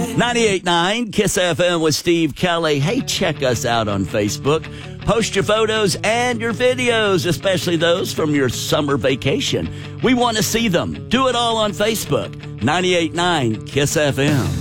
98.9 Kiss FM with Steve Kelly. Hey, check us out on Facebook. Post your photos and your videos, especially those from your summer vacation. We want to see them. Do it all on Facebook. 98.9 Kiss FM.